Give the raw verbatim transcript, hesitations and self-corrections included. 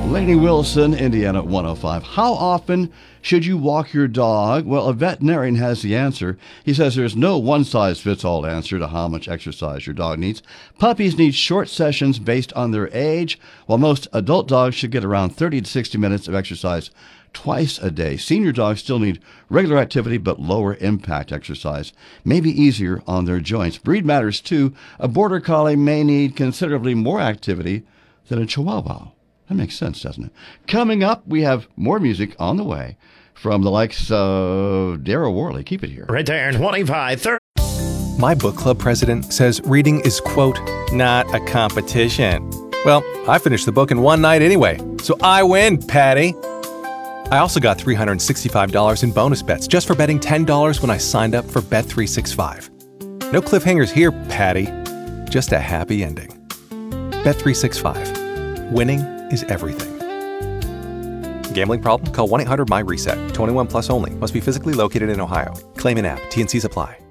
Lainey Wilson, Indiana one oh five. How often should you walk your dog? Well, a veterinarian has the answer. He says there's no one-size-fits-all answer to how much exercise your dog needs. Puppies need short sessions based on their age, while most adult dogs should get around thirty to sixty minutes of exercise twice a day. Senior dogs still need regular activity, but lower impact exercise may be easier on their joints. Breed matters too. A border collie may need considerably more activity than a chihuahua. That makes sense, doesn't it? Coming up, we have more music on the way from the likes of Daryl Worley. Keep it here. Return twenty-five, thirty. My book club president says reading is, quote, not a competition. Well, I finished the book in one night anyway, so I win, Patty. I also got three hundred sixty-five dollars in bonus bets just for betting ten dollars when I signed up for Bet three sixty-five. No cliffhangers here, Patty. Just a happy ending. Bet three sixty-five. Winning is everything. Gambling problem? Call one eight hundred M Y RESET. twenty-one plus only. Must be physically located in Ohio. Claim in app. T and C's apply.